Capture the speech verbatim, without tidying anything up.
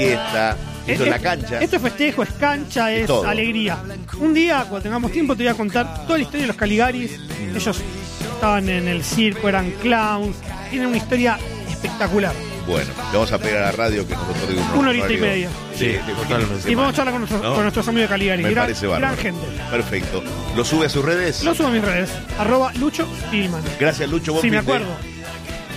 fiesta. Esto es la cancha. Esto es festejo, es cancha, es todo. alegría. Un día, cuando tengamos tiempo, te voy a contar toda la historia de los Caligaris. Ellos estaban en el circo, eran clowns. Tienen una historia espectacular. Bueno, le vamos a pedir a la radio que nos otorgue un Una horita y media. Sí, Sí, totalmente. Y vamos a charlar con nuestros, ¿no? con nuestros amigos de Caligari. Me gran, parece bárbaro. gran gente. Perfecto. ¿Lo sube a sus redes? Lo subo a mis redes. Arroba Lucho Tillman. Gracias, Lucho. Buen Sí, me fin de- acuerdo.